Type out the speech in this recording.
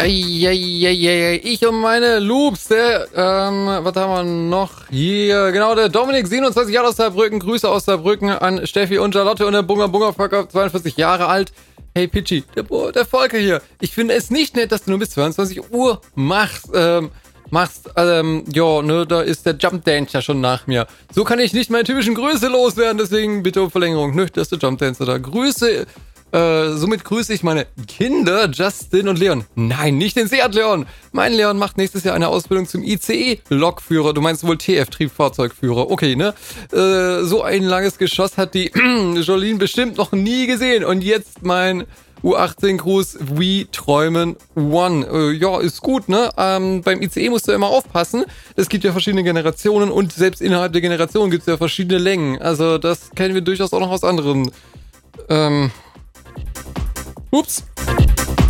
Eieieiei, ich und meine Loops, was haben wir noch hier? Genau, der Dominik, 27 Jahre aus Saarbrücken, Grüße aus Saarbrücken an Steffi und Charlotte und der Bunga Bunga Fucker, 42 Jahre alt. Hey Pitchy, der Volker hier. Ich finde es nicht nett, dass du nur bis 22 Uhr machst, da ist der Jump Dancer schon nach mir. So kann ich nicht meine typischen Grüße loswerden, deswegen bitte um Verlängerung. Nö, das ist der Jump Dancer da. Somit grüße ich meine Kinder, Justin und Leon. Nein, nicht den Seat Leon. Mein Leon macht nächstes Jahr eine Ausbildung zum ICE-Lokführer. Du meinst wohl TF-Triebfahrzeugführer. Okay, ne? So ein langes Geschoss hat die Jolene bestimmt noch nie gesehen. Und jetzt mein U18-Gruß, We Träumen One. Ja, ist gut, ne? Beim ICE musst du immer aufpassen. Es gibt ja verschiedene Generationen und selbst innerhalb der Generation gibt es ja verschiedene Längen. Also das kennen wir durchaus auch noch aus anderen. Ups.